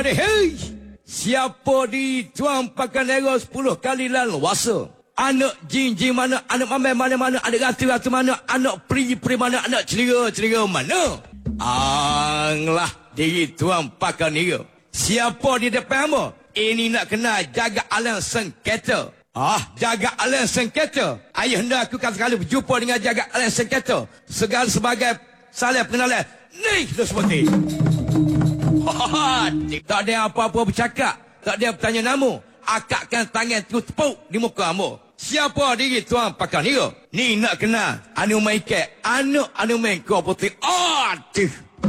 Ada hei. Siapa di tuan pakan era 10 kali lalu wasa? Anak jin-jin mana, anak mamai mana-mana, anak ratu-ratu mana, anak peri-peri mana, anak celera-celera mana? Anglah diri tuan pakan era. Siapa di depan hamba? Ini nak kena jaga alam sengketa. Jaga alam sengketa. Ayah hendak aku kali berjumpa dengan jaga alam sengketa. Segala sebagai salah pengenalan. Ni kita seperti. Tak ada apa-apa bercakap. Tak ada bertanya nama. Akakkan tangan terus tepuk di muka hamba. Siapa diri tuan pakan era? Ni nak kenal anu maikat. Anu main kau putih. Aduh.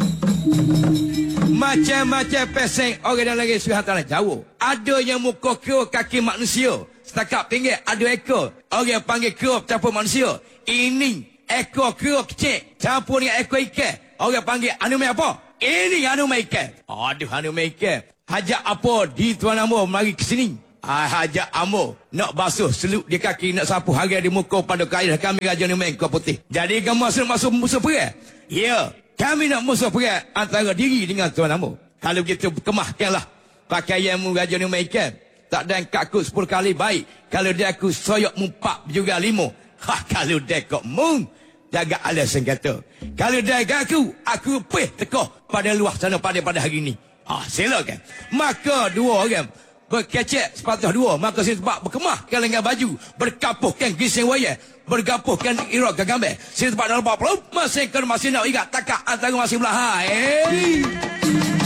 Macam-macam peseng orang dalam negeri Surat Tanah Jawa. Ada yang muka kera kaki manusia. Setakat pinggir ada ekor. Orang panggil kera campur manusia. Ini ekor kera kecil campur dengan ekor ikan. Orang panggil anu main apa? Ini anu main ikan. Aduh, anu main ikan. Hajak apa di tuan ambo mari ke sini. Hajak ambo nak basuh seluk di kaki, nak sapu hari di muka pada kain kami raja ni main kau putih. Jadi kamu masuk musuh perang? Ya, kami nak musuh perang antara diri dengan tuan ambo. Kalau begitu kemahkanlah pakaianmu raja ni main ikan. Tak ada aku 10 kali baik. Kalau dia aku soyok mu 4 juga 5. Kalau dia kok mung jaga alas sengketa. Kalau dia aku peh tekoh pada luar sana pada hari ini. Silakan. Maka dua orang berkecek sepatah dua. Maka saya sebab berkemahkan dengan baju. Berkapuhkan gising wayang. Bergapuhkan irak gagambe. Saya sebab dalam 40. Masih nak ikat takak antara masih belah.